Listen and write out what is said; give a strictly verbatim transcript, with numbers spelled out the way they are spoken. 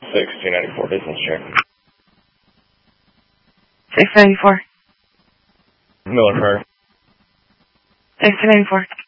six two ninety-four, business check. six ninety-four. Miller Carter. six two ninety-four.